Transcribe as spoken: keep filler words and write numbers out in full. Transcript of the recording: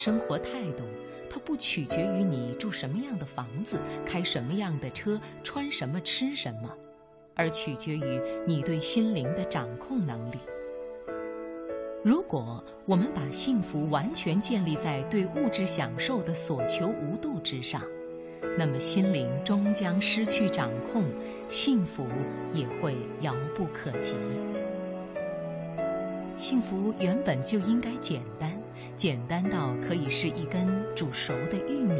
生活态度，它不取决于你住什么样的房子、开什么样的车、穿什么吃什么，而取决于你对心灵的掌控能力。如果我们把幸福完全建立在对物质享受的所求无度之上，那么心灵终将失去掌控，幸福也会遥不可及。幸福原本就应该简单，简单到可以是一根煮熟的玉米，